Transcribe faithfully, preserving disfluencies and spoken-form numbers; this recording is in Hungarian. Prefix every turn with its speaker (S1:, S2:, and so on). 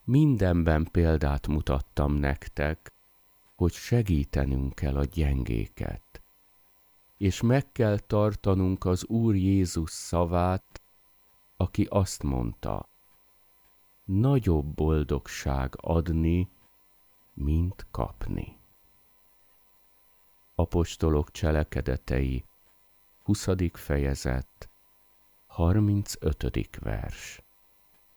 S1: Mindenben példát mutattam nektek, hogy segítenünk kell a gyengéket, és meg kell tartanunk az Úr Jézus szavát, aki azt mondta, nagyobb boldogság adni, mint kapni. Apostolok cselekedetei, huszadik fejezet, harmincötödik vers.